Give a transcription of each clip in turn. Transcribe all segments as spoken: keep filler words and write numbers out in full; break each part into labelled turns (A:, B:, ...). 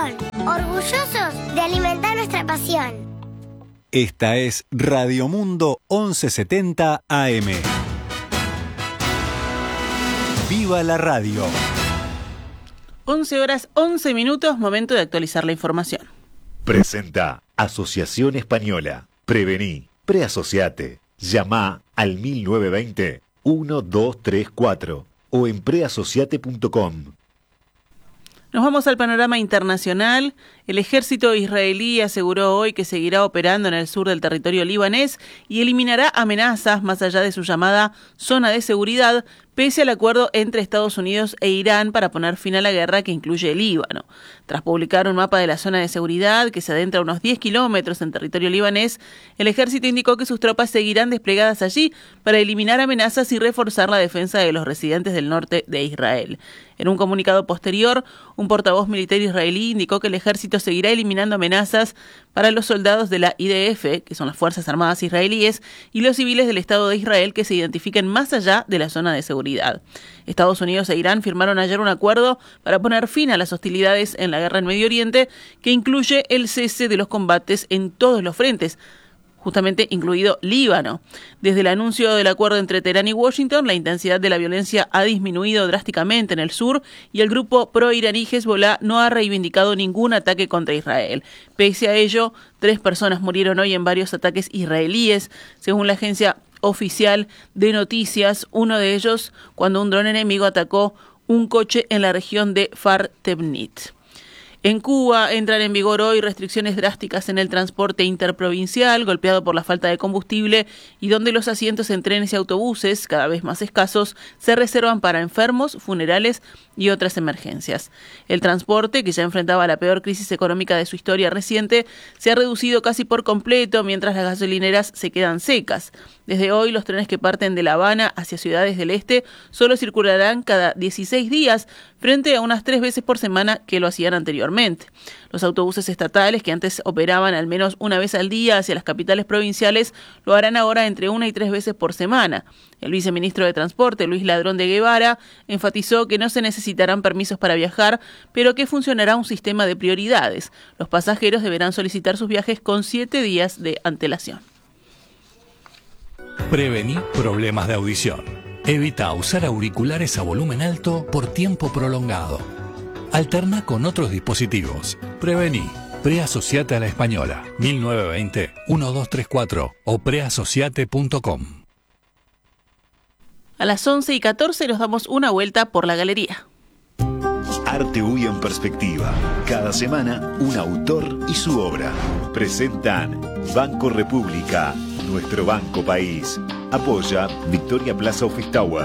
A: Peñarol, orgullosos de alimentar nuestra pasión.
B: Esta es Radio Mundo once setenta A M. ¡Viva la radio!
C: once horas, once minutos, momento de actualizar la información.
D: Presenta Asociación Española. Prevení, preasociate. Llama al mil novecientos veinte, doce treinta y cuatro o en preasociate punto com.
C: Nos vamos al panorama internacional. El ejército israelí aseguró hoy que seguirá operando en el sur del territorio libanés y eliminará amenazas más allá de su llamada zona de seguridad, pese al acuerdo entre Estados Unidos e Irán para poner fin a la guerra que incluye el Líbano. Tras publicar un mapa de la zona de seguridad que se adentra a unos diez kilómetros en territorio libanés, el ejército indicó que sus tropas seguirán desplegadas allí para eliminar amenazas y reforzar la defensa de los residentes del norte de Israel. En un comunicado posterior, un portavoz militar israelí indicó que el ejército seguirá eliminando amenazas para los soldados de la I D F, que son las Fuerzas Armadas israelíes, y los civiles del Estado de Israel que se identifiquen más allá de la zona de seguridad. Estados Unidos e Irán firmaron ayer un acuerdo para poner fin a las hostilidades en la guerra en Medio Oriente, que incluye el cese de los combates en todos los frentes, justamente incluido Líbano. Desde el anuncio del acuerdo entre Teherán y Washington, la intensidad de la violencia ha disminuido drásticamente en el sur y el grupo pro-iraní Hezbollah no ha reivindicado ningún ataque contra Israel. Pese a ello, tres personas murieron hoy en varios ataques israelíes, según la agencia oficial de noticias, uno de ellos cuando un dron enemigo atacó un coche en la región de Far Tebnit. En Cuba entran en vigor hoy restricciones drásticas en el transporte interprovincial, golpeado por la falta de combustible y donde los asientos en trenes y autobuses, cada vez más escasos, se reservan para enfermos, funerales y otras emergencias. El transporte, que ya enfrentaba la peor crisis económica de su historia reciente, se ha reducido casi por completo, mientras las gasolineras se quedan secas. Desde hoy, los trenes que parten de La Habana hacia ciudades del este solo circularán cada dieciséis días, frente a unas tres veces por semana que lo hacían anteriormente. Los autobuses estatales, que antes operaban al menos una vez al día hacia las capitales provinciales, lo harán ahora entre una y tres veces por semana. El viceministro de Transporte, Luis Ladrón de Guevara, enfatizó que no se necesitarán permisos para viajar, pero que funcionará un sistema de prioridades. Los pasajeros deberán solicitar sus viajes con siete días de antelación.
E: Prevení problemas de audición. Evita usar auriculares a volumen alto por tiempo prolongado. Alterna con otros dispositivos. Prevení. Preasociate a la Española. mil novecientos veinte, doce treinta y cuatro o preasociate punto com.
C: A las once y catorce nos damos una vuelta por la galería.
D: Arte U Y en perspectiva. Cada semana, un autor y su obra. Presentan Banco República, nuestro banco país. Apoya Victoria Plaza Office Tower.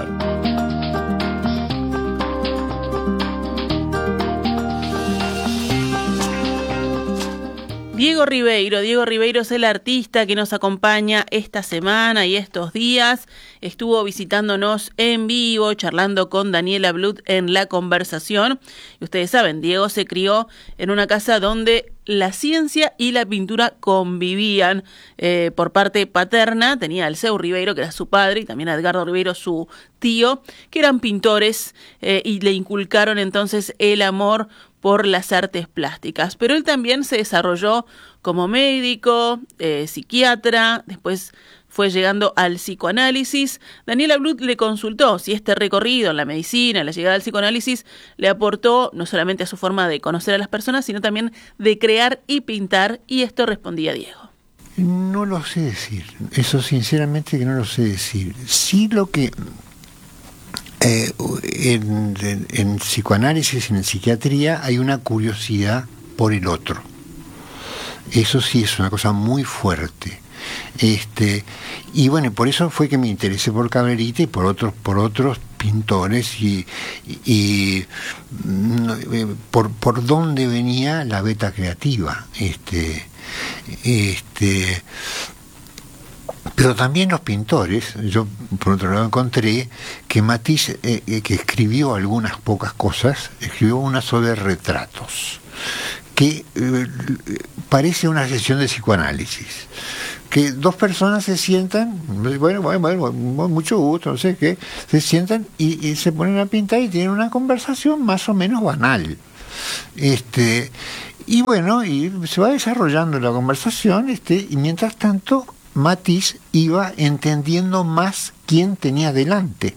C: Diego Ribeiro. Diego Ribeiro es el artista que nos acompaña esta semana y estos días. Estuvo visitándonos en vivo, charlando con Daniela Blut en La Conversación. Y ustedes saben, Diego se crió en una casa donde la ciencia y la pintura convivían. Eh, por parte paterna tenía a Alceu Ribeiro, que era su padre, y también a Edgardo Ribeiro, su tío, que eran pintores eh, y le inculcaron entonces el amor por las artes plásticas. Pero él también se desarrolló como médico, eh, psiquiatra, después fue llegando al psicoanálisis. Daniela Blut le consultó si este recorrido en la medicina, la llegada al psicoanálisis, le aportó no solamente a su forma de conocer a las personas, sino también de crear y pintar, y esto respondía Diego.
F: No lo sé decir, eso sinceramente que no lo sé decir. Sí, lo que eh, en, en, en psicoanálisis, en psiquiatría, hay una curiosidad por el otro. Eso sí es una cosa muy fuerte. Este, y bueno, por eso fue que me interesé por Cabrerita y por otros, por otros pintores y, y, y por, por dónde venía la beta creativa. Este, este, pero también los pintores. Yo por otro lado encontré que Matisse, eh, que escribió algunas pocas cosas, escribió una sobre retratos, que eh, parece una sesión de psicoanálisis, que dos personas se sientan, bueno, bueno, bueno, mucho gusto, no sé qué, se sientan y, y se ponen a pintar y tienen una conversación más o menos banal. Este, y bueno, y se va desarrollando la conversación, este, y mientras tanto Matisse iba entendiendo más quién tenía delante,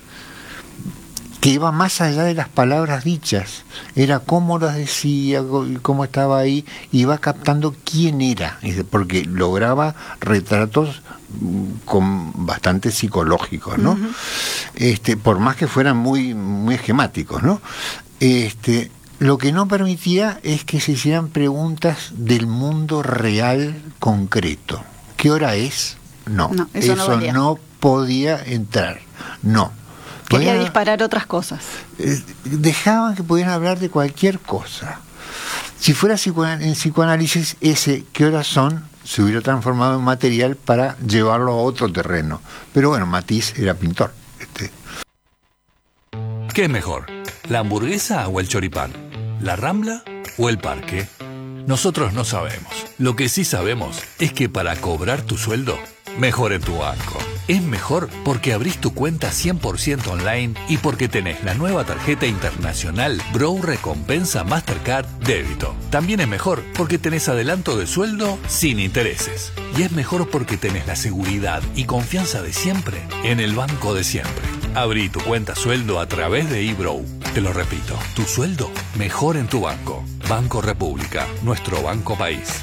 F: que iba más allá de las palabras dichas, era cómo las decía, cómo estaba ahí, iba captando quién era, porque lograba retratos con bastante psicológicos, ¿no? Uh-huh. Este, por más que fueran muy, muy esquemáticos, ¿no? Este, lo que no permitía es que se hicieran preguntas del mundo real concreto. ¿Qué hora es? No,
G: no eso,
F: eso
G: no,
F: no podía entrar, no.
G: Quería
F: Podían,
G: disparar otras cosas.
F: Eh, dejaban que pudieran hablar de cualquier cosa. Si fuera psicoanal- en psicoanálisis, ese ¿qué horas son? Se hubiera transformado en material para llevarlo a otro terreno. Pero bueno, Matisse era pintor. Este.
E: ¿Qué es mejor? ¿La hamburguesa o el choripán? ¿La Rambla o el parque? Nosotros no sabemos. Lo que sí sabemos es que para cobrar tu sueldo, mejor en tu banco. Es mejor porque abrís tu cuenta cien por ciento online y porque tenés la nueva tarjeta internacional Brow Recompensa Mastercard Débito. También es mejor porque tenés adelanto de sueldo sin intereses. Y es mejor porque tenés la seguridad y confianza de siempre en el banco de siempre. Abrí tu cuenta sueldo a través de eBrow. Te lo repito, tu sueldo mejor en tu banco. Banco República, nuestro banco país.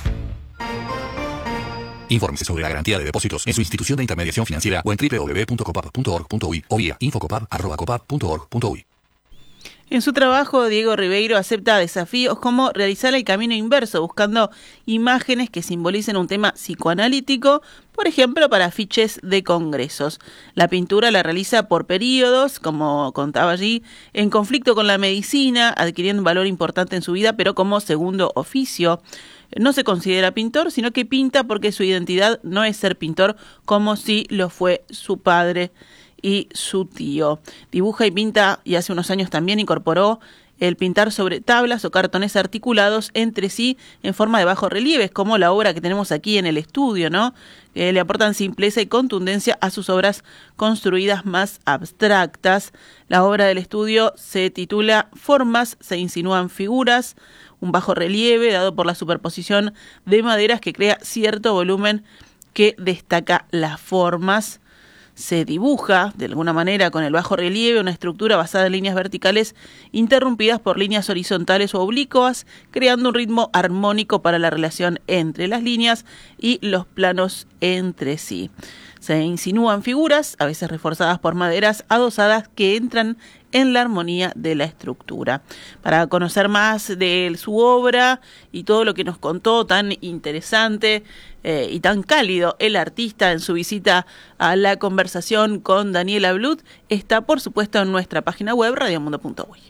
E: Infórmese sobre la garantía de depósitos en su institución de intermediación financiera o en doble u doble u doble u punto copap punto org punto uy o vía infocopap arroba copap punto org punto uy.
C: En su trabajo, Diego Ribeiro acepta desafíos como realizar el camino inverso, buscando imágenes que simbolicen un tema psicoanalítico, por ejemplo, para afiches de congresos. La pintura la realiza por periodos, como contaba allí, en conflicto con la medicina, adquiriendo un valor importante en su vida, pero como segundo oficio. No se considera pintor, sino que pinta porque su identidad no es ser pintor, como si lo fue su padre y su tío. Dibuja y pinta, y hace unos años también incorporó el pintar sobre tablas o cartones articulados entre sí en forma de bajorrelieves, como la obra que tenemos aquí en el estudio, ¿no? Eh, le aportan simpleza y contundencia a sus obras construidas más abstractas. La obra del estudio se titula Formas, se insinúan figuras, un bajorrelieve dado por la superposición de maderas que crea cierto volumen que destaca las formas. Se dibuja, de alguna manera, con el bajo relieve, una estructura basada en líneas verticales interrumpidas por líneas horizontales o oblicuas, creando un ritmo armónico para la relación entre las líneas y los planos entre sí. Se insinúan figuras, a veces reforzadas por maderas adosadas, que entran en la armonía de la estructura. Para conocer más de su obra y todo lo que nos contó tan interesante eh, y tan cálido el artista en su visita a la conversación con Daniela Blut, está por supuesto en nuestra página web radiomundo punto uy.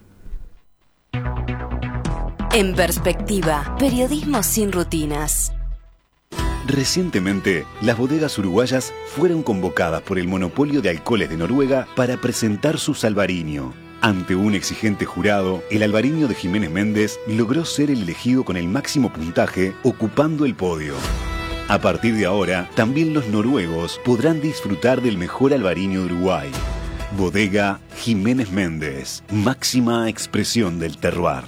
H: En perspectiva, periodismo sin rutinas.
D: Recientemente, las bodegas uruguayas fueron convocadas por el monopolio de alcoholes de Noruega para presentar su Albariño. Ante un exigente jurado, el Albariño de Jiménez Méndez logró ser el elegido con el máximo puntaje, ocupando el podio. A partir de ahora, también los noruegos podrán disfrutar del mejor Albariño de Uruguay. Bodega Jiménez Méndez, máxima expresión del terroir.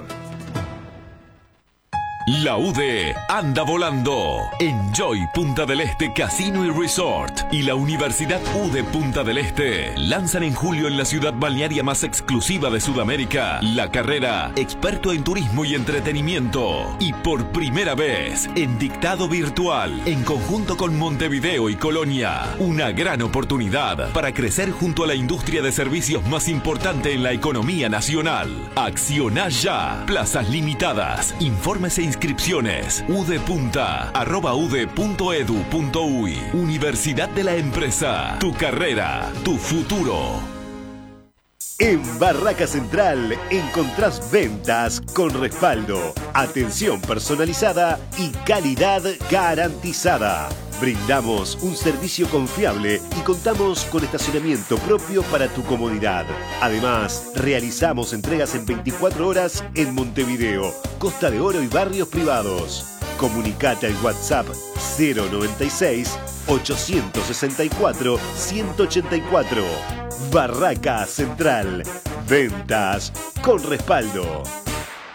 I: La U D anda volando. Enjoy Punta del Este Casino y Resort y la Universidad U D Punta del Este lanzan en julio en la ciudad balnearia más exclusiva de Sudamérica la carrera Experto en Turismo y Entretenimiento. Y por primera vez en dictado virtual en conjunto con Montevideo y Colonia. Una gran oportunidad para crecer junto a la industria de servicios más importante en la economía nacional. Acciona ya. Plazas limitadas. Informes e inscripciones udepunta arroba ude punto edu punto uy. Universidad de la Empresa. Tu carrera, tu futuro.
D: En Barraca Central encontrás ventas con respaldo, atención personalizada y calidad garantizada. Brindamos un servicio confiable y contamos con estacionamiento propio para tu comodidad. Además, realizamos entregas en veinticuatro horas en Montevideo, Costa de Oro y barrios privados. Comunicate al WhatsApp cero noventa y seis, ochocientos sesenta y cuatro, ciento ochenta y cuatro. Barraca Central. Ventas con respaldo.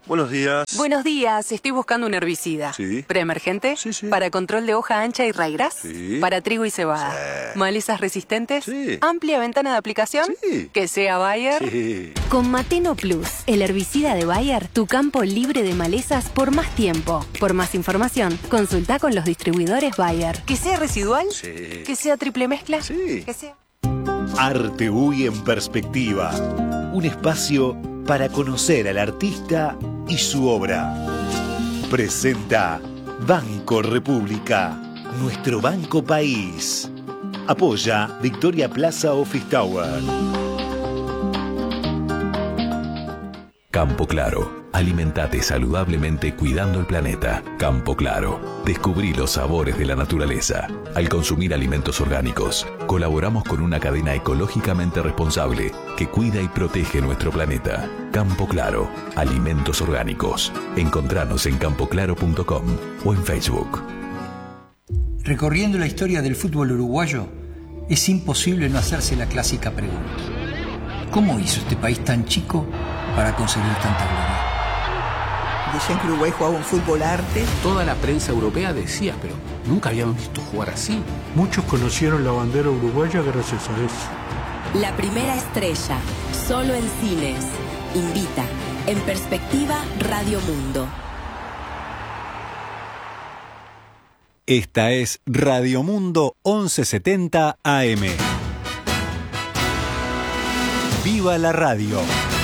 G: Buenos días.
H: Buenos días, estoy buscando un herbicida.
G: Sí.
H: ¿Preemergente?
G: Sí, sí.
H: ¿Para control de hoja ancha y raigras?
G: Sí.
H: ¿Para trigo y cebada?
G: Sí.
H: ¿Malezas resistentes?
G: Sí.
H: ¿Amplia ventana de aplicación?
G: Sí.
H: ¿Que sea Bayer?
G: Sí.
J: Con Mateno Plus, el herbicida de Bayer, tu campo libre de malezas por más tiempo. Por más información, consulta con los distribuidores Bayer.
H: ¿Que sea residual?
G: Sí.
H: ¿Que sea triple mezcla?
G: Sí.
H: ¿Que sea?
D: Arte U Y en Perspectiva. Un espacio para conocer al artista y su obra. Presenta Banco República, nuestro banco país. Apoya Victoria Plaza Office Tower.
I: Campo Claro. Alimentate saludablemente cuidando el planeta. Campo Claro. Descubrí los sabores de la naturaleza. Al consumir alimentos orgánicos, colaboramos con una cadena ecológicamente responsable que cuida y protege nuestro planeta. Campo Claro. Alimentos orgánicos. Encontranos en campo claro punto com o en Facebook.
K: Recorriendo la historia del fútbol uruguayo, es imposible no hacerse la clásica pregunta. ¿Cómo hizo este país tan chico para conseguir tanta gloria?
L: Decían que Uruguay jugaba un fútbol arte.
M: Toda la prensa europea decía, pero nunca habíamos visto jugar así.
N: Muchos conocieron la bandera uruguaya gracias a eso.
J: La primera estrella, solo en cines. Invita, en Perspectiva Radio Mundo.
B: Esta es Radio Mundo once setenta A M. ¡Viva la radio!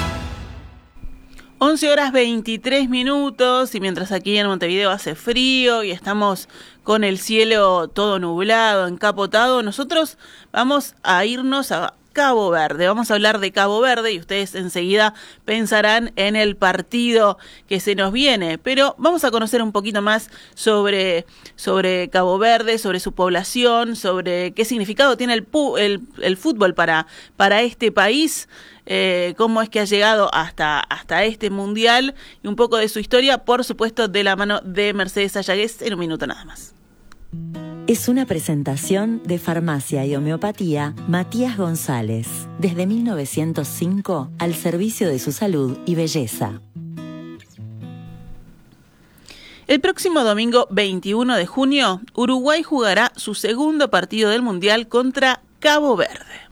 C: once horas veintitrés minutos y mientras aquí en Montevideo hace frío y estamos con el cielo todo nublado, encapotado, nosotros vamos a irnos a Cabo Verde. Vamos a hablar de Cabo Verde y ustedes enseguida pensarán en el partido que se nos viene, pero vamos a conocer un poquito más sobre, sobre Cabo Verde, sobre su población, sobre qué significado tiene el, el, el fútbol para, para este país. Eh, cómo es que ha llegado hasta, hasta este mundial y un poco de su historia, por supuesto, de la mano de Mercedes Ayagués en un minuto nada más.
O: Es una presentación de Farmacia y Homeopatía Matías González, desde mil novecientos cinco al servicio de su salud y belleza.
C: El próximo domingo veintiuno de junio, Uruguay jugará su segundo partido del mundial contra Cabo Verde.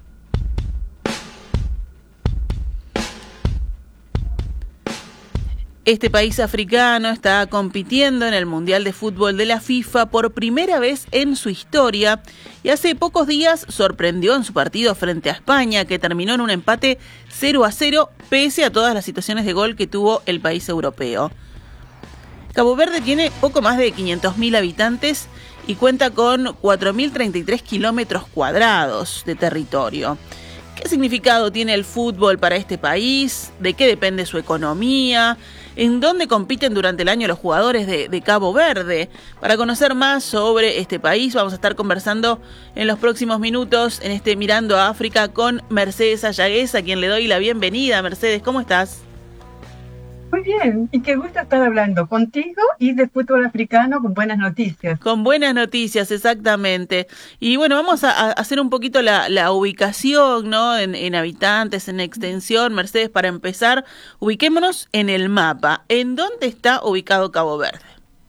C: Este país africano está compitiendo en el Mundial de Fútbol de la FIFA por primera vez en su historia y hace pocos días sorprendió en su partido frente a España, que terminó en un empate cero a cero pese a todas las situaciones de gol que tuvo el país europeo. Cabo Verde tiene poco más de quinientos mil habitantes y cuenta con cuatro mil treinta y tres kilómetros cuadrados de territorio. ¿Qué significado tiene el fútbol para este país? ¿De qué depende su economía? ¿En dónde compiten durante el año los jugadores de, de Cabo Verde? Para conocer más sobre este país vamos a estar conversando en los próximos minutos en este Mirando a África con Mercedes Ayagués, a quien le doy la bienvenida. Mercedes, ¿cómo estás?
P: Muy bien, y qué gusto estar hablando contigo y de fútbol africano con buenas noticias.
C: Con buenas noticias, exactamente. Y bueno, vamos a, a hacer un poquito la, la ubicación, ¿no? En, en habitantes, en extensión. Mercedes, para empezar, ubiquémonos en el mapa. ¿En dónde está ubicado Cabo Verde?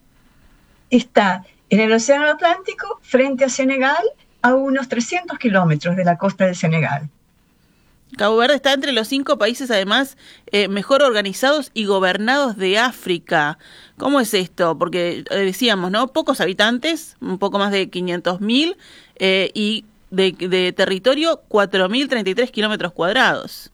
P: Está en el Océano Atlántico, frente a Senegal, a unos trescientos kilómetros de la costa de Senegal.
C: Cabo Verde está entre los cinco países, además, eh, mejor organizados y gobernados de África. ¿Cómo es esto? Porque eh, decíamos, ¿no? Pocos habitantes, un poco más de quinientos mil, eh, y de, de territorio cuatro mil treinta y tres kilómetros cuadrados.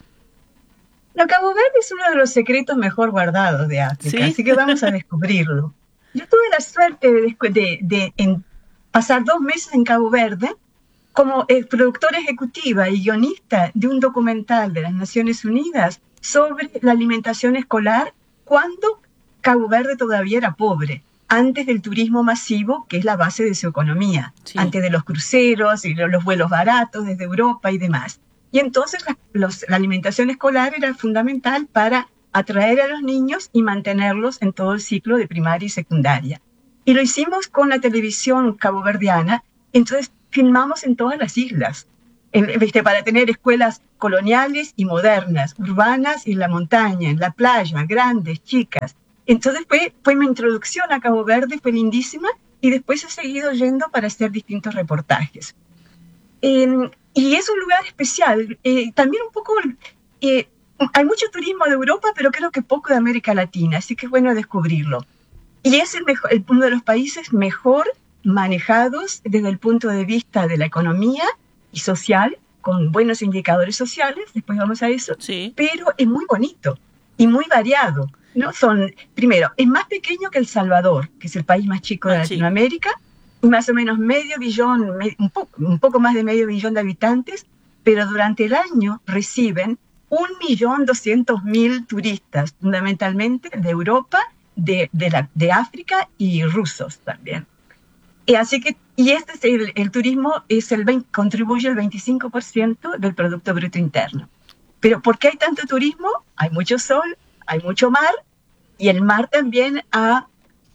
P: No, Cabo Verde es uno de los secretos mejor guardados de África, ¿sí? Así que vamos a descubrirlo. Yo tuve la suerte de, de, de en pasar dos meses en Cabo Verde como eh, productora ejecutiva y guionista de un documental de las Naciones Unidas sobre la alimentación escolar cuando Cabo Verde todavía era pobre, antes del turismo masivo, que es la base de su economía, sí. Antes de los cruceros y los vuelos baratos desde Europa y demás. Y entonces la, los, la alimentación escolar era fundamental para atraer a los niños y mantenerlos en todo el ciclo de primaria y secundaria. Y lo hicimos con la televisión caboverdiana, entonces filmamos en todas las islas. en, ¿viste? Para tener escuelas coloniales y modernas, urbanas y en la montaña, en la playa, grandes, chicas. Entonces fue, fue mi introducción a Cabo Verde, fue lindísima, y después he seguido yendo para hacer distintos reportajes. Eh, y es un lugar especial, eh, también un poco... Eh, hay mucho turismo de Europa, pero creo que poco de América Latina, así que es bueno descubrirlo. Y es el mejor, el, uno de los países mejor manejados desde el punto de vista de la economía y social, con buenos indicadores sociales, después vamos a eso,
C: sí. Pero
P: es muy bonito y muy variado, ¿no? Son, primero, es más pequeño que El Salvador, que es el país más chico de ah, Latinoamérica, sí. Más o menos medio billón, me, un, poco, un poco más de medio billón de habitantes, pero durante el año reciben un millón doscientos mil turistas, fundamentalmente de Europa, de, de, la, de África y rusos también. Y así que, y este es el, el turismo es el veinte, contribuye el veinticinco por ciento del Producto Bruto Interno. Pero ¿por qué hay tanto turismo? Hay mucho sol, hay mucho mar, y el mar también ha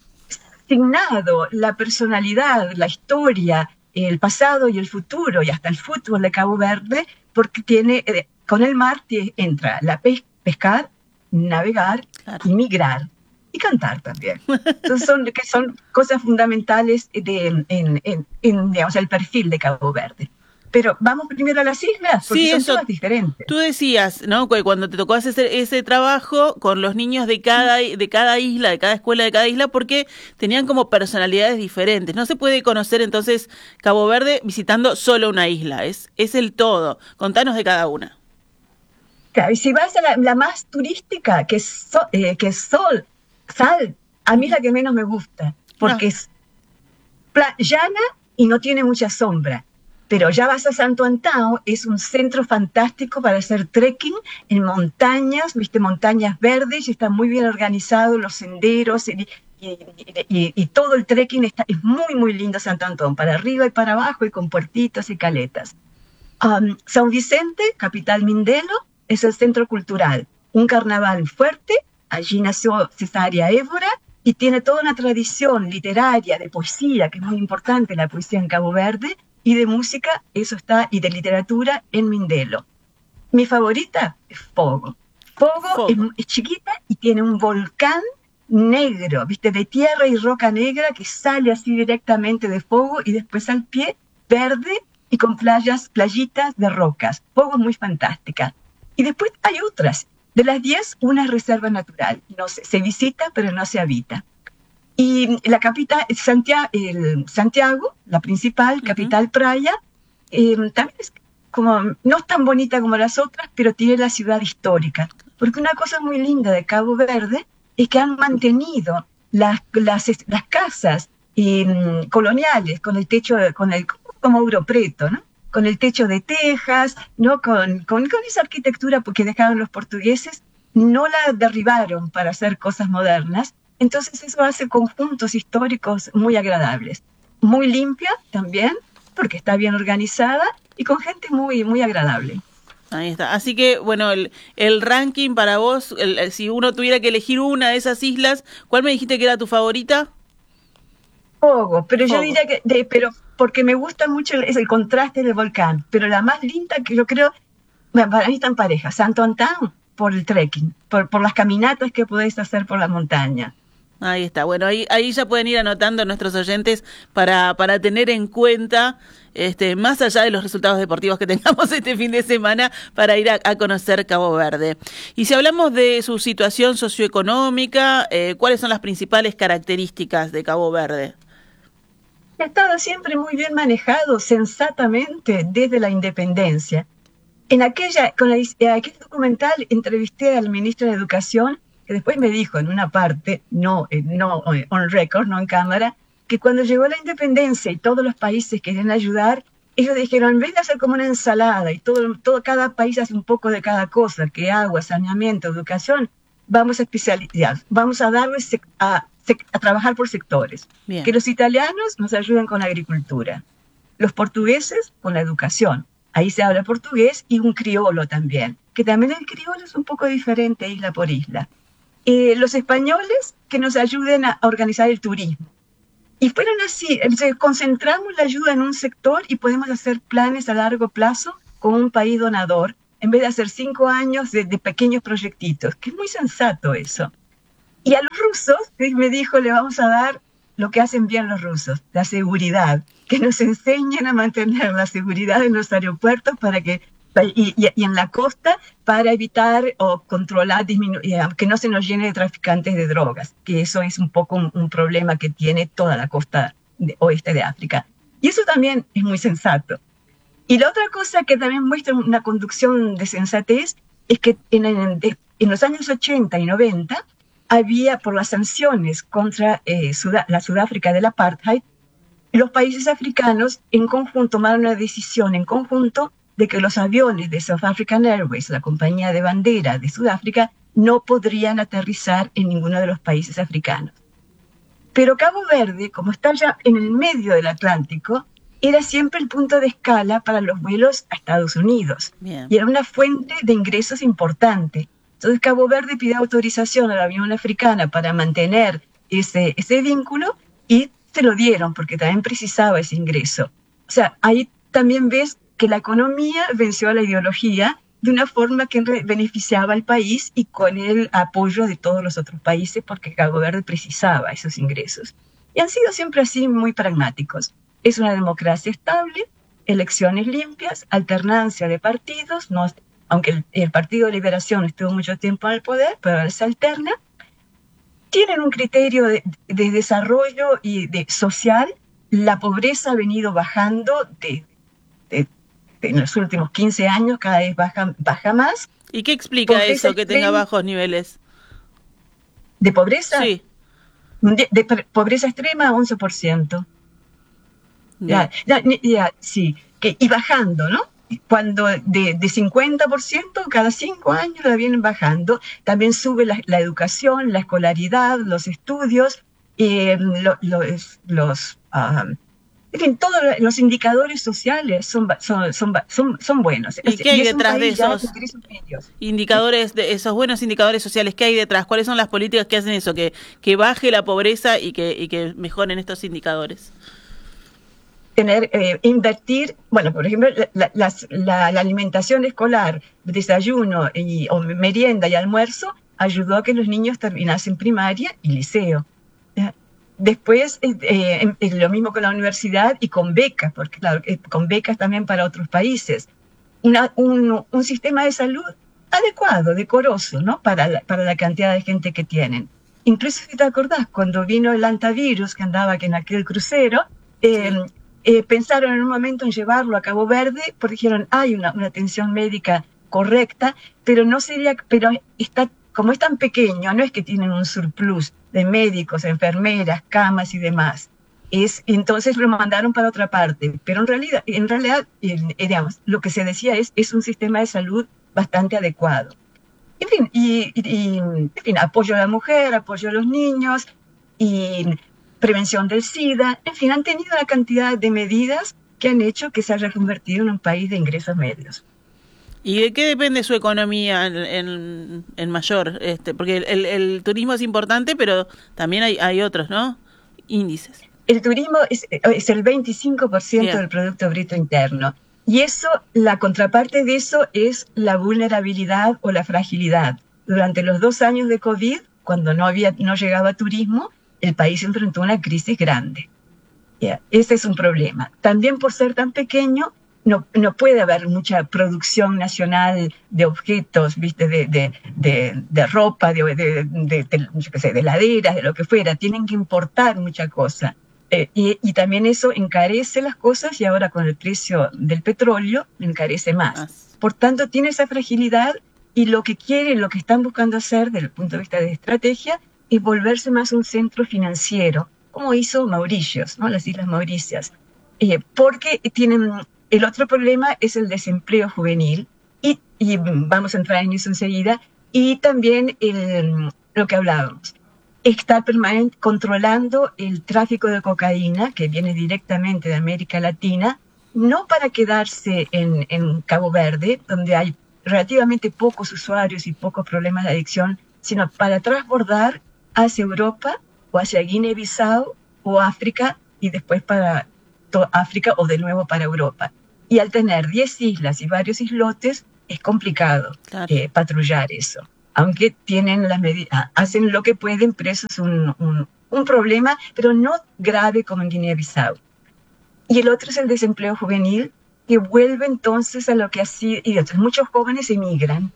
P: asignado la personalidad, la historia, el pasado y el futuro, y hasta el fútbol de Cabo Verde, porque tiene... Eh, con el mar entra la pes- pescar, navegar, claro. Y migrar. Y cantar también. Entonces son, que son cosas fundamentales de, en, en, en digamos, el perfil de Cabo Verde. Pero vamos primero a las islas, porque
C: sí,
P: son
C: eso,
P: todas diferentes.
C: Tú decías, ¿no? Cuando te tocó hacer ese, ese trabajo con los niños de cada, de cada isla, de cada escuela de cada isla, porque tenían como personalidades diferentes. No se puede conocer entonces Cabo Verde visitando solo una isla, es, es el todo. Contanos de cada una.
P: Claro, y si vas a la, la más turística, que es, so, eh, que es Sol, Sal, a mí es la que menos me gusta, porque no. es pla- llana y no tiene mucha sombra. Pero ya vas a Santo Antão, es un centro fantástico para hacer trekking en montañas, viste, montañas verdes, y está muy bien organizado, los senderos, y, y, y, y todo el trekking está, es muy, muy lindo Santo Antão, para arriba y para abajo, y con puertitos y caletas. Um, São Vicente, capital Mindelo, es el centro cultural, un carnaval fuerte, allí nació Cesárea Évora, y tiene toda una tradición literaria, de poesía, que es muy importante la poesía en Cabo Verde, y de música, eso está, y de literatura en Mindelo. Mi favorita es Fogo. Fogo, Fogo. Es, es chiquita y tiene un volcán negro, viste, de tierra y roca negra que sale así directamente de Fogo y después al pie, verde y con playas, playitas de rocas. Fogo es muy fantástica. Y después hay otras. De las diez, una es reserva natural. No se, se visita, pero no se habita. Y la capital, Santiago, el Santiago, la principal, capital uh-huh. Praia, eh, también es como, no es tan bonita como las otras, pero tiene la ciudad histórica. Porque una cosa muy linda de Cabo Verde es que han mantenido las, las, las casas eh, coloniales con el techo, con el, como Ouro Preto, ¿no? Con el techo de tejas, ¿no? Con, con, con esa arquitectura que dejaron los portugueses, no la derribaron para hacer cosas modernas. Entonces eso hace conjuntos históricos muy agradables. Muy limpia también, porque está bien organizada y con gente muy, muy agradable.
C: Ahí está. Así que, bueno, el, el ranking para vos, el, si uno tuviera que elegir una de esas islas, ¿cuál me dijiste que era tu favorita?
P: Fogo, pero
C: Fogo.
P: yo diría que, de, pero porque me gusta mucho el, es el contraste del volcán, pero la más linda que yo creo, bueno, para mí están parejas, Santo Antão por el trekking, por, por las caminatas que podéis hacer por la montaña.
C: Ahí está, bueno, ahí, ahí ya pueden ir anotando nuestros oyentes para, para tener en cuenta, este, más allá de los resultados deportivos que tengamos este fin de semana, para ir a, a conocer Cabo Verde. Y si hablamos de su situación socioeconómica, eh, ¿cuáles son las principales características de Cabo Verde?
P: Ha estado siempre muy bien manejado, sensatamente, desde la independencia. En aquella, con la, aquel documental entrevisté al ministro de Educación, que después me dijo en una parte, no, no on record, no en cámara, que cuando llegó la independencia y todos los países querían ayudar, ellos dijeron, en vez de hacer como una ensalada y todo, todo cada país hace un poco de cada cosa, que agua, saneamiento, educación, vamos a especializar, vamos a darles a, a trabajar por sectores. Bien. Que los italianos nos ayuden con la agricultura, los portugueses con la educación. Ahí se habla portugués y un criollo también, que también el criollo es un poco diferente isla por isla. Eh, los españoles que nos ayuden a, a organizar el turismo. Y fueron así, entonces concentramos la ayuda en un sector y podemos hacer planes a largo plazo con un país donador, en vez de hacer cinco años de, de pequeños proyectitos, que es muy sensato eso. Y a los rusos, me dijo, le vamos a dar lo que hacen bien los rusos, la seguridad, que nos enseñen a mantener la seguridad en los aeropuertos para que y, y, y en la costa para evitar o controlar, disminu- que no se nos llene de traficantes de drogas, que eso es un poco un, un problema que tiene toda la costa de, oeste de África. Y eso también es muy sensato. Y la otra cosa que también muestra una conducción de sensatez es que en, en, en los años ochenta y noventa había, por las sanciones contra eh, Sudá- la Sudáfrica del apartheid, los países africanos en conjunto tomaron una decisión en conjunto de que los aviones de South African Airways, la compañía de bandera de Sudáfrica, no podrían aterrizar en ninguno de los países africanos. Pero Cabo Verde, como está ya en el medio del Atlántico, era siempre el punto de escala para los vuelos a Estados Unidos. Bien. Y era una fuente de ingresos importante. Entonces Cabo Verde pide autorización a la Unión Africana para mantener ese, ese vínculo y se lo dieron porque también precisaba ese ingreso. O sea, ahí también ves que la economía venció a la ideología de una forma que beneficiaba al país y con el apoyo de todos los otros países porque Cabo Verde precisaba esos ingresos. Y han sido siempre así muy pragmáticos. Es una democracia estable, elecciones limpias, alternancia de partidos, no, aunque el, el Partido de Liberación estuvo mucho tiempo en el poder, pero ahora se alterna. Tienen un criterio de, de desarrollo y de social. La pobreza ha venido bajando de, de, de en los últimos quince años, cada vez baja, baja más.
C: ¿Y qué explica pobreza eso, que tenga bajos niveles?
P: ¿De pobreza?
C: Sí.
P: De, de pobreza extrema, once por ciento. Ya, ya, ya, sí. Que, y bajando, ¿no? Cuando de, de cincuenta por ciento cada cinco años la vienen bajando. También sube la, la educación, la escolaridad, los estudios, eh, lo, los, los uh, en fin, todos los indicadores sociales son, son, son, son, son buenos.
C: ¿Y qué hay y detrás de esos indicadores, de esos buenos indicadores sociales? ¿Qué hay detrás? ¿Cuáles son las políticas que hacen eso? Que, que baje la pobreza y que, y que mejoren estos indicadores.
P: Tener, eh, invertir, bueno, por ejemplo, la, la, la, la alimentación escolar, desayuno y, o merienda y almuerzo, ayudó a que los niños terminasen primaria y liceo. ¿Ya? Después, eh, eh, lo mismo con la universidad y con becas, porque claro, eh, con becas también para otros países. Una, un, un sistema de salud adecuado, decoroso, ¿no? Para la, para la cantidad de gente que tienen. Incluso si te acordás, cuando vino el antivirus que andaba aquí en aquel crucero, eh, sí. Eh, pensaron en un momento en llevarlo a Cabo Verde, porque dijeron, hay una, una atención médica correcta, pero no sería, pero está, como es tan pequeño, no es que tienen un surplus de médicos, enfermeras, camas y demás. Es, entonces lo mandaron para otra parte, pero en realidad, en realidad eh, digamos, lo que se decía es, es un sistema de salud bastante adecuado. En fin, y, y, en fin, apoyo a la mujer, apoyo a los niños, y prevención del SIDA, en fin, han tenido una cantidad de medidas que han hecho que se haya convertido en un país de ingresos medios.
C: ¿Y de qué depende su economía en, en, en mayor? Este, porque el, el, el turismo es importante, pero también hay, hay otros, ¿no? Índices.
P: El turismo es, es el veinticinco por ciento Bien. Del Producto Bruto Interno. Y eso, la contraparte de eso es la vulnerabilidad o la fragilidad. Durante los dos años de COVID, cuando no, había, no llegaba turismo, el país enfrentó una crisis grande. Yeah, ese es un problema. También por ser tan pequeño, no, no puede haber mucha producción nacional de objetos, ¿viste? De, de, de, de ropa, de, de, de, de, yo qué sé, de heladeras, de lo que fuera. Tienen que importar mucha cosa. Eh, y, y también eso encarece las cosas y ahora con el precio del petróleo encarece más. Por tanto, tiene esa fragilidad y lo que quieren, lo que están buscando hacer desde el punto de vista de estrategia es volverse más un centro financiero, como hizo Mauritius, ¿no? Las Islas Mauricias, eh, porque tienen, el otro problema es el desempleo juvenil, y, y vamos a entrar en eso enseguida, y también el, lo que hablábamos, estar permanente, controlando el tráfico de cocaína, que viene directamente de América Latina, no para quedarse en, en Cabo Verde, donde hay relativamente pocos usuarios y pocos problemas de adicción, sino para transbordar hacia Europa o hacia Guinea-Bissau o África y después para África o de nuevo para Europa. Y al tener diez islas y varios islotes, es complicado claro. eh, patrullar eso. Aunque tienen las medidas, hacen lo que pueden, pero eso es un, un, un problema, pero no grave como en Guinea-Bissau. Y el otro es el desempleo juvenil, que vuelve entonces a lo que así, y otros, muchos jóvenes emigran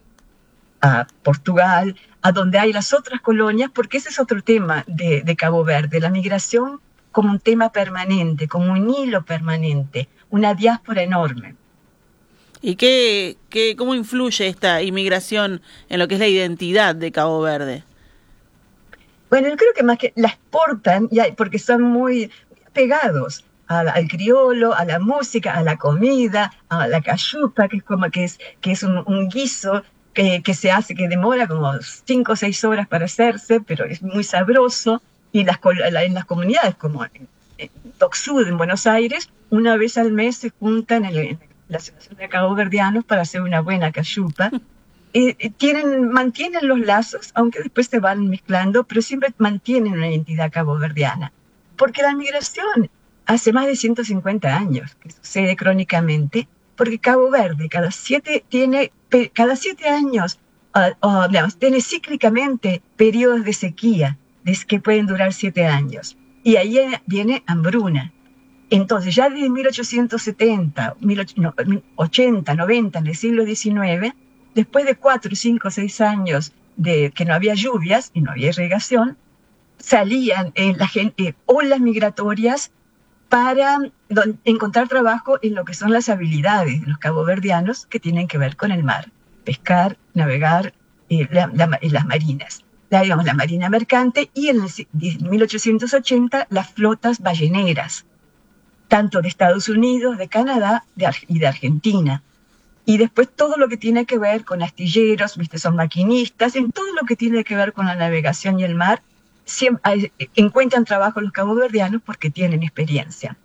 P: a Portugal, a donde hay las otras colonias, porque ese es otro tema de, de Cabo Verde, la migración como un tema permanente, como un hilo permanente, una diáspora enorme.
C: ¿Y qué, qué, cómo influye esta inmigración en lo que es la identidad de Cabo Verde?
P: Bueno, yo creo que más que la exportan, porque son muy pegados al, al criollo, a la música, a la comida, a la cachupa, que es como que es, que es un, un guiso que, que se hace, que demora como cinco o seis horas para hacerse, pero es muy sabroso. Y las, en las comunidades como en, en Dock Sud, en Buenos Aires, una vez al mes se juntan en, en la Asociación de caboverdianos para hacer una buena cachupa. Eh, tienen, mantienen los lazos, aunque después se van mezclando, pero siempre mantienen una identidad caboverdiana. Porque la migración hace más de ciento cincuenta años que sucede crónicamente, porque Cabo Verde cada siete, tiene, cada siete años uh, uh, digamos, tiene cíclicamente periodos de sequía, que pueden durar siete años. Y ahí viene hambruna. Entonces, ya desde mil ochocientos setenta, ochenta, noventa, en el siglo diecinueve, después de cuatro, cinco, seis años de que no había lluvias y no había irrigación, salían eh, la gente, eh, olas migratorias para don, encontrar trabajo en lo que son las habilidades de los caboverdianos que tienen que ver con el mar, pescar, navegar, eh, la, la, y las marinas. La, digamos, la marina mercante y en el mil ochocientos ochenta las flotas balleneras, tanto de Estados Unidos, de Canadá de, y de Argentina. Y después todo lo que tiene que ver con astilleros, ¿viste? Son maquinistas, en todo lo que tiene que ver con la navegación y el mar, siempre, hay, encuentran trabajo los caboverdianos porque tienen experiencia.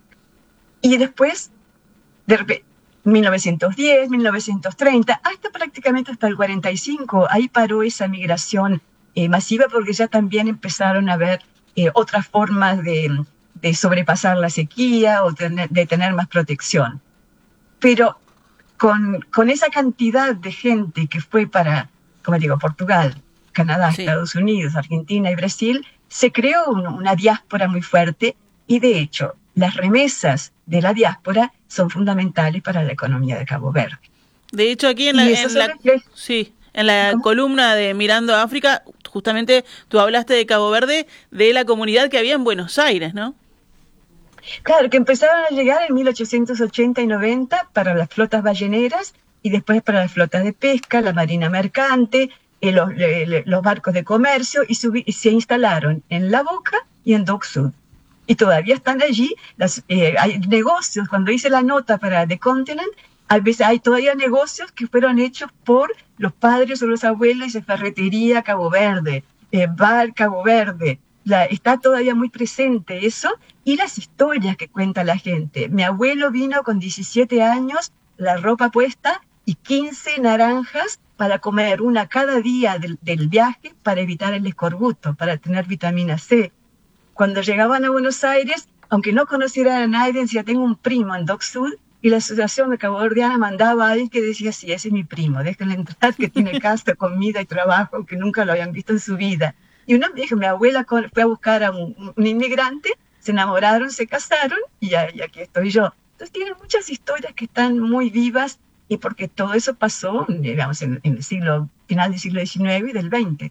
P: Y después, de repente, mil novecientos diez, mil novecientos treinta, hasta prácticamente hasta el cuarenta y cinco, ahí paró esa migración eh, masiva porque ya también empezaron a ver eh, otras formas de, de sobrepasar la sequía o tener, de tener más protección. Pero con, con esa cantidad de gente que fue para, como digo, Portugal, Canadá, sí. Estados Unidos, Argentina y Brasil, se creó un, una diáspora muy fuerte y de hecho las remesas de la diáspora son fundamentales para la economía de Cabo Verde.
C: De hecho, aquí en la, en la, sí, en la columna de Mirando a África, justamente tú hablaste de Cabo Verde, de la comunidad que había en Buenos Aires, ¿no?
P: Claro, que empezaron a llegar en mil ochocientos ochenta y noventa para las flotas balleneras y después para las flotas de pesca, la marina mercante, eh, los, le, los barcos de comercio y, subí, y se instalaron en La Boca y en Dock Sud. Y todavía están allí, las, eh, hay negocios, cuando hice la nota para The Continent, a veces hay todavía negocios que fueron hechos por los padres o los abuelos de ferretería Cabo Verde, eh, bar Cabo Verde. La, está todavía muy presente eso y las historias que cuenta la gente. Mi abuelo vino con diecisiete años, la ropa puesta y quince naranjas para comer una cada día del, del viaje para evitar el escorbuto, para tener vitamina C. Cuando llegaban a Buenos Aires, aunque no conocieran a nadie, decía, tengo un primo en Dock Sud, y la Asociación de Caboverdiana mandaba a alguien que decía, sí, ese es mi primo, déjenle entrar, que tiene casa, comida y trabajo, que nunca lo habían visto en su vida. Y uno me dijo, mi abuela fue a buscar a un, un inmigrante, se enamoraron, se casaron, y, ya, y aquí estoy yo. Entonces tienen muchas historias que están muy vivas, y porque todo eso pasó, digamos, en, en el siglo, final del siglo diecinueve y del veinte.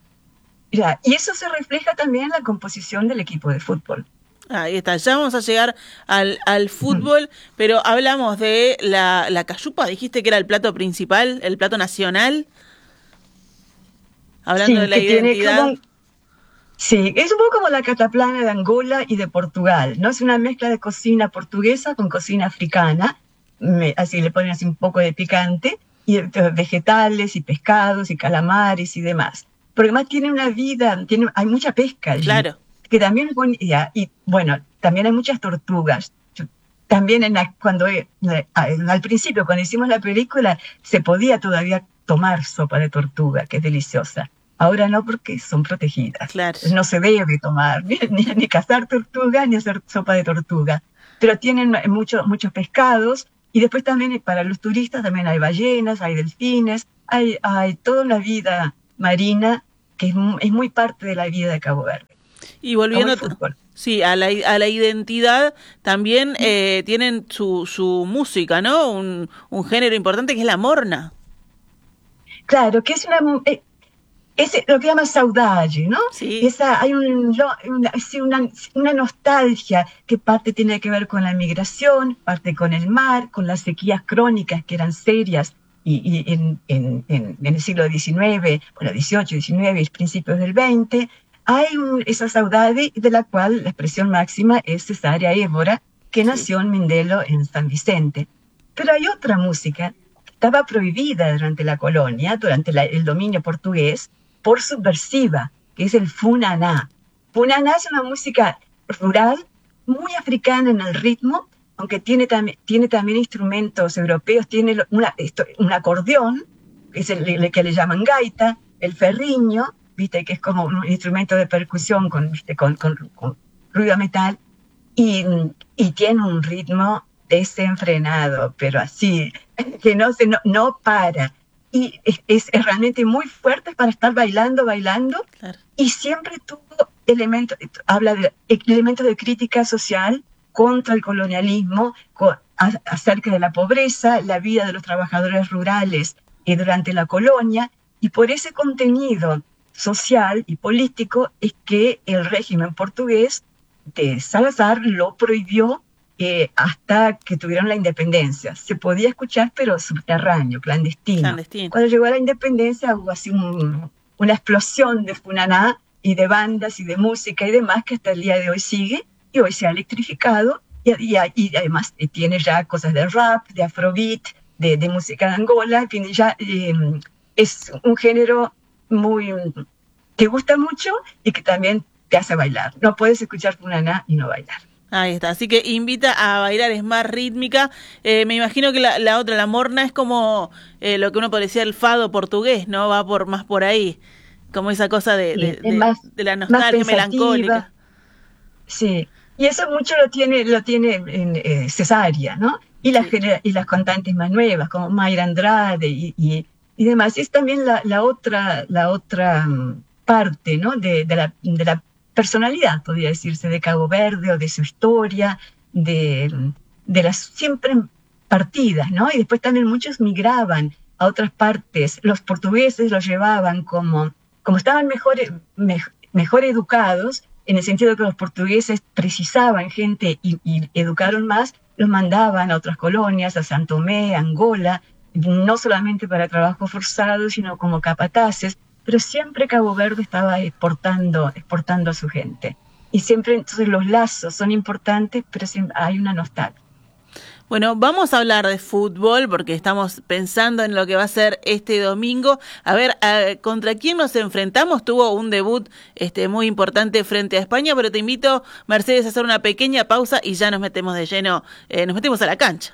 P: Ya, y eso se refleja también en la composición del equipo de fútbol.
C: Ahí está, ya vamos a llegar al, al fútbol, mm. pero hablamos de la, la cachupa, dijiste que era el plato principal, el plato nacional, hablando
P: sí,
C: de la identidad.
P: Un, sí, es un poco como la cataplana de Angola y de Portugal, ¿no? Es una mezcla de cocina portuguesa con cocina africana, me, así le ponen así un poco de picante, y eh, vegetales y pescados y calamares y demás. Porque además tiene una vida, tiene, hay mucha pesca allí.
C: Claro.
P: Que también es buena idea. Y bueno, también hay muchas tortugas. Yo, también en la, cuando eh, al principio, cuando hicimos la película, se podía todavía tomar sopa de tortuga, que es deliciosa. Ahora no, porque son protegidas.
C: Claro.
P: No se debe tomar, ni, ni, ni cazar tortuga, ni hacer sopa de tortuga. Pero tienen mucho, muchos pescados, Y después también para los turistas también hay ballenas, hay delfines, hay, hay toda una vida marina que es, es muy parte de la vida de Cabo Verde.
C: Y volviendo sí, a la, a la identidad, también eh, tienen su, su música, ¿no? Un, un género importante que es la morna.
P: Claro, que es una... Eh, es lo que llama saudade, ¿no?
C: Sí.
P: Esa, hay un, una, una, una nostalgia que parte tiene que ver con la migración, parte con el mar, con las sequías crónicas que eran serias y, y en, en, en, en el siglo diecinueve, bueno, dieciocho, diecinueve y principios del veinte. Hay un, esa saudade de la cual la expresión máxima es Cesárea Évora, que nació en Mindelo, en San Vicente. Pero hay otra música que estaba prohibida durante la colonia, durante la, el dominio portugués, por subversiva, que es el funaná. Funaná es una música rural, muy africana en el ritmo, aunque tiene, tam tiene también instrumentos europeos, tiene una, esto, un acordeón, que es el, el que le llaman gaita, el ferriño, viste que es como un instrumento de percusión con, ¿viste? con, con, con ruido metal, y, y tiene un ritmo desenfrenado, pero así, que no, se, no, no para. Y es, es, es realmente muy fuerte para estar bailando, bailando, claro. Y siempre tuvo elementos, habla de elementos de crítica social contra el colonialismo, con, a, acerca de la pobreza, la vida de los trabajadores rurales eh, durante la colonia, y por ese contenido social y político es que el régimen portugués de Salazar lo prohibió eh, hasta que tuvieron la independencia. Se podía escuchar, pero subterráneo, clandestino. clandestino. Cuando llegó la independencia hubo así un, una explosión de funaná y de bandas y de música y demás que hasta el día de hoy sigue, y hoy se ha electrificado y, y, y además tiene ya cosas de rap, de afrobeat, de, de música de Angola, en fin, ya eh, es un género muy que gusta mucho y que también te hace bailar. No puedes escuchar funaná y no bailar.
C: Ahí está, así que invita a bailar, es más rítmica. Eh, me imagino que la, la otra, la morna, es como eh, lo que uno podría decir el fado portugués, ¿no? Va por más por ahí, como esa cosa de, de,
P: sí, de, más,
C: de la nostalgia melancólica.
P: Sí, y eso mucho lo tiene lo tiene en eh, Cesárea, ¿no? Y las, sí. y las cantantes más nuevas, como Mayra Andrade y, y, y demás. Es también la, la otra, la otra parte, ¿no? De, de, la, de la personalidad, podría decirse, de Cabo Verde o de su historia, de, de las siempre partidas, ¿no? Y después también muchos migraban a otras partes. Los portugueses los llevaban como, como estaban mejor, me, mejor educados, en el sentido de que los portugueses precisaban gente y, y educaron más, los mandaban a otras colonias, a San Tomé, a Angola, no solamente para trabajo forzado, sino como capataces, pero siempre Cabo Verde estaba exportando, exportando a su gente. Y siempre, entonces, los lazos son importantes, pero hay una nostalgia.
C: Bueno, vamos a hablar de fútbol porque estamos pensando en lo que va a ser este domingo. A ver, a, ¿contra quién nos enfrentamos? Tuvo un debut este, muy importante frente a España, pero te invito, Mercedes, a hacer una pequeña pausa y ya nos metemos de lleno, eh, nos metemos a la cancha.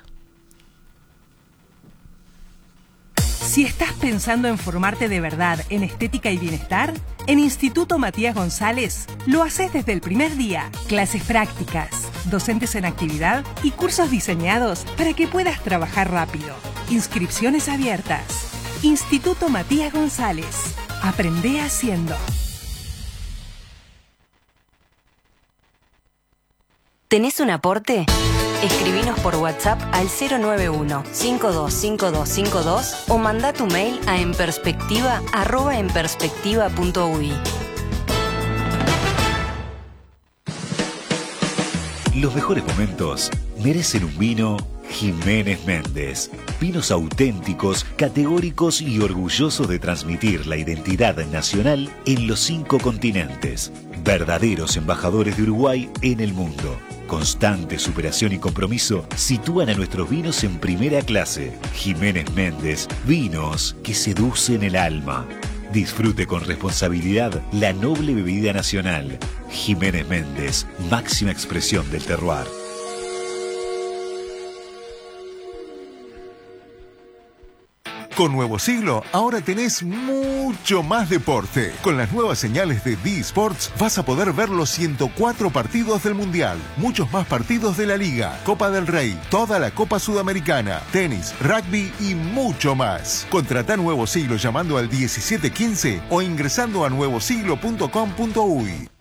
G: Si estás pensando en formarte de verdad en estética y bienestar, en Instituto Matías González lo haces desde el primer día. Clases prácticas, docentes en actividad y cursos diseñados para que puedas trabajar rápido. Inscripciones abiertas. Instituto Matías González. Aprende haciendo.
J: ¿Tenés un aporte? Escribinos por WhatsApp al cero nueve uno, cinco dos cinco dos cinco dos o manda tu mail a enperspectiva arroba enperspectiva punto uy.
D: Los mejores momentos merecen un vino Jiménez Méndez. Vinos auténticos, categóricos y orgullosos de transmitir la identidad nacional en los cinco continentes. Verdaderos embajadores de Uruguay en el mundo. Constante superación y compromiso sitúan a nuestros vinos en primera clase. Jiménez Méndez, vinos que seducen el alma. Disfrute con responsabilidad la noble bebida nacional. Jiménez Méndez, máxima expresión del terroir.
Q: Con Nuevo Siglo, ahora tenés mucho más deporte. Con las nuevas señales de D Sports vas a poder ver los ciento cuatro partidos del Mundial, muchos más partidos de la Liga, Copa del Rey, toda la Copa Sudamericana, tenis, rugby y mucho más. Contratá Nuevo Siglo llamando al diecisiete quince o ingresando a nuevo siglo punto com punto uy.